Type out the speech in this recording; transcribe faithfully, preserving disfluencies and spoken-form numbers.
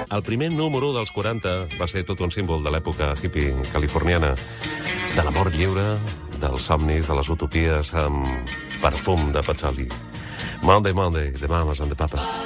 El primer número dels quaranta va ser tot un símbol de l'època hippie californiana, de l'amor lliure, dels somnis, de les utopies amb perfum de patxoli. Monday, Monday, de Mamas and the Papas.